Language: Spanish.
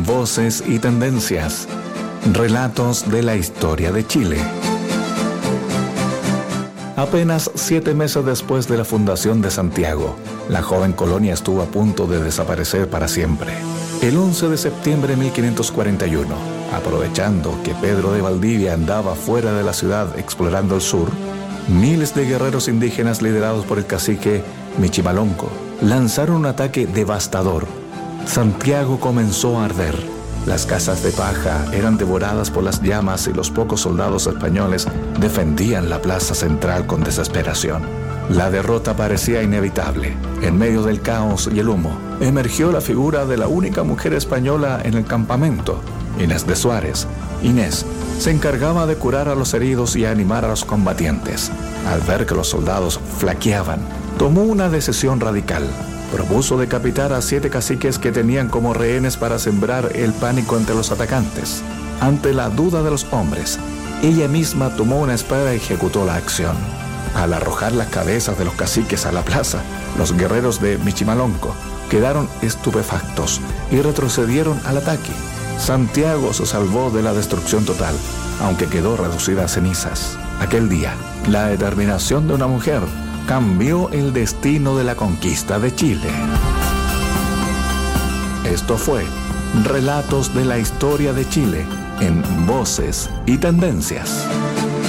Voces y Tendencias. Relatos de la historia de Chile. Apenas 7 meses después de la fundación de Santiago, la joven colonia estuvo a punto de desaparecer para siempre. El 11 de septiembre de 1541, aprovechando que Pedro de Valdivia andaba fuera de la ciudad explorando el sur, miles de guerreros indígenas liderados por el cacique Michimalonco lanzaron un ataque devastador. Santiago comenzó a arder. Las casas de paja eran devoradas por las llamas y los pocos soldados españoles defendían la plaza central con desesperación. La derrota parecía inevitable. En medio del caos y el humo, emergió la figura de la única mujer española en el campamento, Inés de Suárez. Inés se encargaba de curar a los heridos y animar a los combatientes. Al ver que los soldados flaqueaban, tomó una decisión radical. Propuso decapitar a 7 caciques que tenían como rehenes para sembrar el pánico entre los atacantes. Ante la duda de los hombres, ella misma tomó una espada y ejecutó la acción. Al arrojar las cabezas de los caciques a la plaza, los guerreros de Michimalonco quedaron estupefactos y retrocedieron al ataque. Santiago se salvó de la destrucción total, aunque quedó reducida a cenizas. Aquel día, la determinación de una mujer cambió el destino de la conquista de Chile. Esto fue Relatos de la Historia de Chile en Voces y Tendencias.